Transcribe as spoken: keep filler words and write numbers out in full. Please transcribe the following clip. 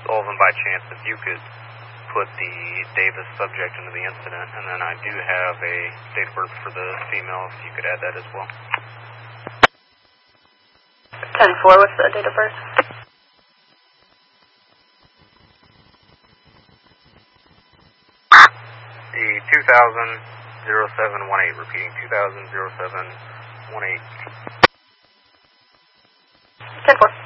Sullivan, by chance, if you could put the Davis subject into the incident, and then I do have a date of birth for the female, if you could add that as well. ten four, what's the date of birth? The two thousand oh seven eighteen, repeating two thousand oh seven eighteen. ten four.